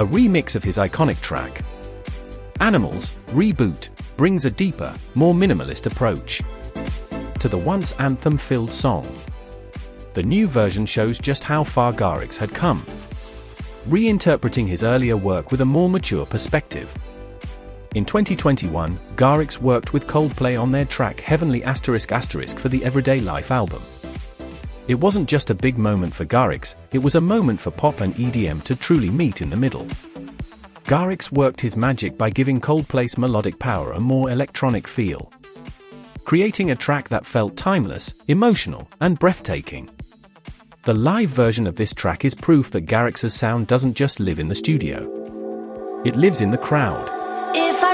a remix of his iconic track. Animals Reboot brings a deeper, more minimalist approach to the once anthem-filled song. The new version shows just how far Garrix had come, reinterpreting his earlier work with a more mature perspective. In 2021, Garrix worked with Coldplay on their track Heavenly **** for the Everyday Life album. It wasn't just a big moment for Garrix, it was a moment for pop and EDM to truly meet in the middle. Garrix worked his magic by giving Coldplay's melodic power a more electronic feel, creating a track that felt timeless, emotional, and breathtaking. The live version of this track is proof that Garrix's sound doesn't just live in the studio. It lives in the crowd.